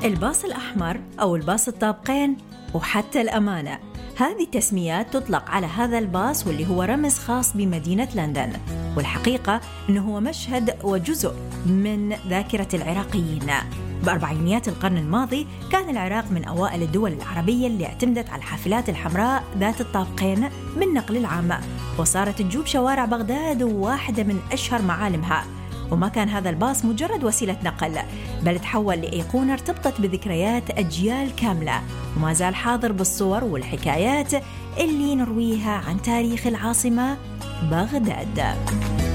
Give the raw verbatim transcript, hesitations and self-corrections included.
الباص الأحمر أو الباص الطابقين وحتى الأمانة، هذه تسميات تطلق على هذا الباص واللي هو رمز خاص بمدينة لندن. والحقيقة أنه هو مشهد وجزء من ذاكرة العراقيين. بأربعينيات القرن الماضي كان العراق من أوائل الدول العربية اللي اعتمدت على الحافلات الحمراء ذات الطابقين بالنقل العام، وصارت تجوب شوارع بغداد وواحدة من أشهر معالمها. وما كان هذا الباص مجرد وسيلة نقل، بل تحول لأيقونة ارتبطت بذكريات أجيال كاملة، وما زال حاضر بالصور والحكايات اللي نرويها عن تاريخ العاصمة بغداد.